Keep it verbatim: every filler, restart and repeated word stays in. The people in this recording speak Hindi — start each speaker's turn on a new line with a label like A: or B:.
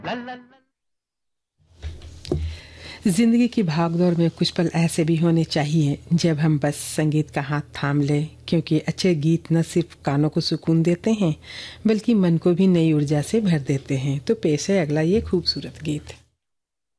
A: जिंदगी की भागदौड़ में कुछ पल ऐसे भी होने चाहिए जब हम बस संगीत का हाथ थाम लें, क्योंकि अच्छे गीत न सिर्फ कानों को सुकून देते हैं बल्कि मन को भी नई ऊर्जा से भर देते हैं। तो पेश है अगला ये खूबसूरत गीत।